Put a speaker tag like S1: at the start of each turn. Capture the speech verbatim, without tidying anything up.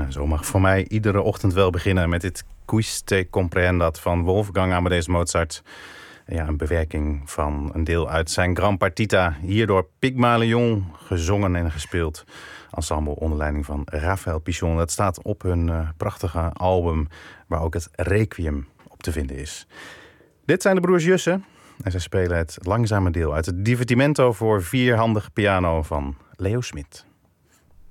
S1: Nou, zo mag voor mij iedere ochtend wel beginnen met dit Quiz te Comprendat van Wolfgang Amadeus Mozart. Ja, een bewerking van een deel uit zijn Gran Partita. Hier door Pygmalion gezongen en gespeeld. Ensemble onder leiding van Raphaël Pichon. Dat staat op hun uh, prachtige album waar ook het Requiem op te vinden is. Dit zijn de broers Jussen. En zij spelen het langzame deel uit het Divertimento voor vierhandige piano van Leo Smit.